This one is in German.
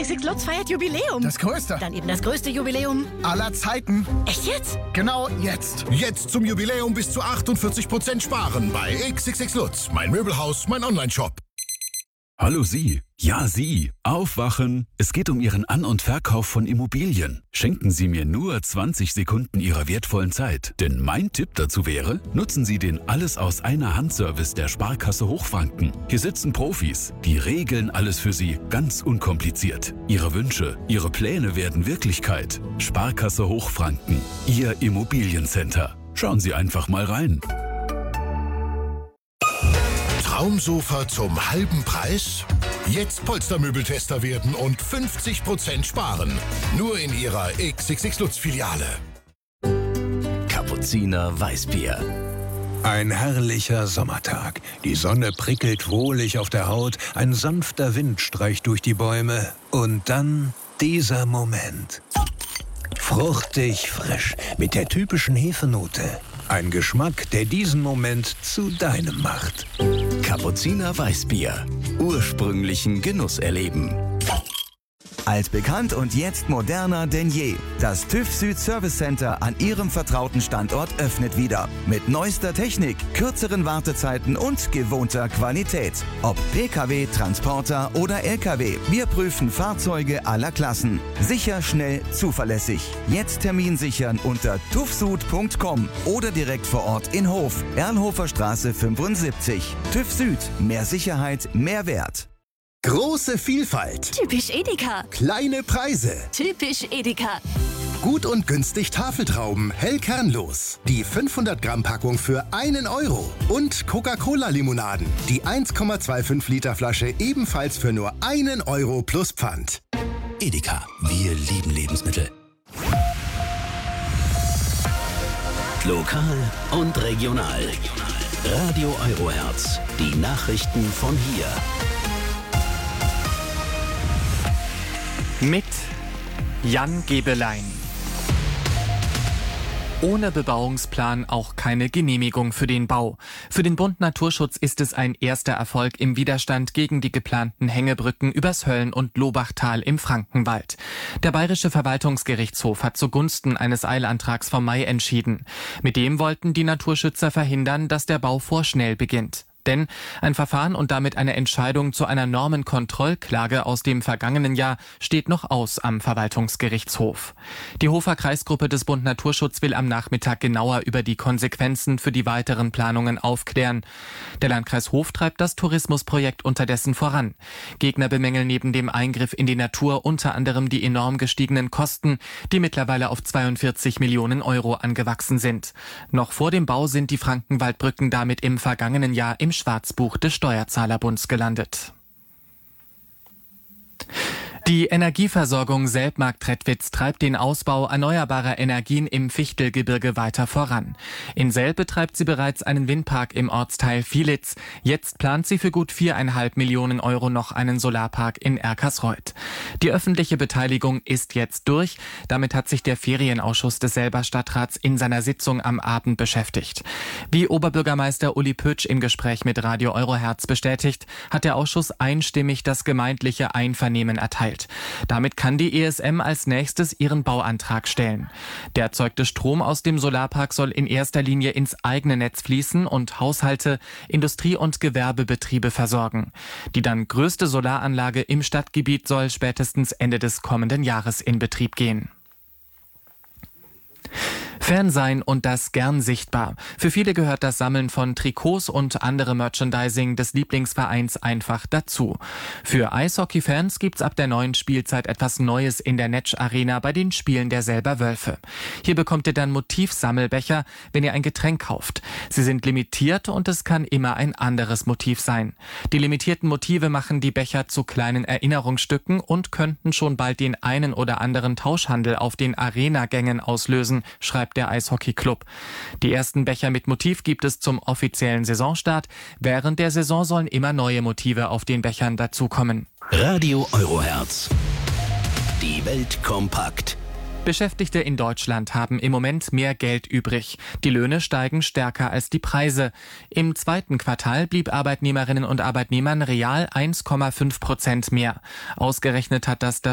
X66 Lutz feiert Jubiläum. Das größte. Dann eben das größte Jubiläum aller Zeiten. Echt jetzt? Genau jetzt. Jetzt zum Jubiläum bis zu 48% sparen bei XXX Lutz. Mein Möbelhaus, mein Onlineshop. Hallo Sie. Ja, Sie. Aufwachen. Es geht um Ihren An- und Verkauf von Immobilien. Schenken Sie mir nur 20 Sekunden Ihrer wertvollen Zeit. Denn mein Tipp dazu wäre, nutzen Sie den Alles-aus-einer-Hand-Service der Sparkasse Hochfranken. Hier sitzen Profis. Die regeln alles für Sie ganz unkompliziert. Ihre Wünsche, Ihre Pläne werden Wirklichkeit. Sparkasse Hochfranken. Ihr Immobiliencenter. Schauen Sie einfach mal rein. Traumsofa zum halben Preis? Jetzt Polstermöbeltester werden und 50% sparen. Nur in Ihrer XXX Lutz Filiale. Kapuziner Weißbier. Ein herrlicher Sommertag. Die Sonne prickelt wohlig auf der Haut, ein sanfter Wind streicht durch die Bäume und dann dieser Moment. Fruchtig frisch, mit der typischen Hefenote. Ein Geschmack, der diesen Moment zu deinem macht. Kapuziner Weißbier. Ursprünglichen Genuss erleben. Altbekannt und jetzt moderner denn je. Das TÜV Süd Service Center an Ihrem vertrauten Standort öffnet wieder. Mit neuester Technik, kürzeren Wartezeiten und gewohnter Qualität. Ob Pkw, Transporter oder Lkw, wir prüfen Fahrzeuge aller Klassen. Sicher, schnell, zuverlässig. Jetzt Termin sichern unter tuvsud.com oder direkt vor Ort in Hof, Erlhofer Straße 75. TÜV Süd, mehr Sicherheit, mehr Wert. Große Vielfalt. Typisch Edeka. Kleine Preise. Typisch Edeka. Gut und günstig Tafeltrauben, hell kernlos. Die 500 Gramm Packung für 1 Euro. Und Coca-Cola-Limonaden. Die 1,25 Liter Flasche ebenfalls für nur 1 Euro plus Pfand. Edeka. Wir lieben Lebensmittel. Lokal und regional. Radio Eurohertz. Die Nachrichten von hier. Mit Jan Gebelein. Ohne Bebauungsplan auch keine Genehmigung für den Bau. Für den Bund Naturschutz ist es ein erster Erfolg im Widerstand gegen die geplanten Hängebrücken übers Höllen- und Lobachtal im Frankenwald. Der Bayerische Verwaltungsgerichtshof hat zugunsten eines Eilantrags vom Mai entschieden. Mit dem wollten die Naturschützer verhindern, dass der Bau vorschnell beginnt. Denn ein Verfahren und damit eine Entscheidung zu einer Normenkontrollklage aus dem vergangenen Jahr steht noch aus am Verwaltungsgerichtshof. Die Hofer Kreisgruppe des Bund Naturschutz will am Nachmittag genauer über die Konsequenzen für die weiteren Planungen aufklären. Der Landkreis Hof treibt das Tourismusprojekt unterdessen voran. Gegner bemängeln neben dem Eingriff in die Natur unter anderem die enorm gestiegenen Kosten, die mittlerweile auf 42 Millionen Euro angewachsen sind. Noch vor dem Bau sind die Frankenwaldbrücken damit im vergangenen Jahr im Schwarzbuch des Steuerzahlerbunds gelandet. Die Energieversorgung Selb-Marktredwitz treibt den Ausbau erneuerbarer Energien im Fichtelgebirge weiter voran. In Selb betreibt sie bereits einen Windpark im Ortsteil Vielitz. Jetzt plant sie für gut 4,5 Millionen Euro noch einen Solarpark in Erkersreuth. Die öffentliche Beteiligung ist jetzt durch. Damit hat sich der Ferienausschuss des Selber Stadtrats in seiner Sitzung am Abend beschäftigt. Wie Oberbürgermeister Uli Pötsch im Gespräch mit Radio Eurohertz bestätigt, hat der Ausschuss einstimmig das gemeindliche Einvernehmen erteilt. Damit kann die ESM als nächstes ihren Bauantrag stellen. Der erzeugte Strom aus dem Solarpark soll in erster Linie ins eigene Netz fließen und Haushalte, Industrie- und Gewerbebetriebe versorgen. Die dann größte Solaranlage im Stadtgebiet soll spätestens Ende des kommenden Jahres in Betrieb gehen. Fan sein und das gern sichtbar. Für viele gehört das Sammeln von Trikots und andere Merchandising des Lieblingsvereins einfach dazu. Für Eishockey-Fans gibt's ab der neuen Spielzeit etwas Neues in der Netsch Arena bei den Spielen der Selber Wölfe. Hier bekommt ihr dann Motivsammelbecher, wenn ihr ein Getränk kauft. Sie sind limitiert und es kann immer ein anderes Motiv sein. Die limitierten Motive machen die Becher zu kleinen Erinnerungsstücken und könnten schon bald den einen oder anderen Tauschhandel auf den Arena-Gängen auslösen, schreibt der Eishockey-Club. Die ersten Becher mit Motiv gibt es zum offiziellen Saisonstart. Während der Saison sollen immer neue Motive auf den Bechern dazukommen. Radio Eurohertz. Die Welt kompakt. Beschäftigte in Deutschland haben im Moment mehr Geld übrig. Die Löhne steigen stärker als die Preise. Im zweiten Quartal blieb Arbeitnehmerinnen und Arbeitnehmern real 1,5% mehr. Ausgerechnet hat das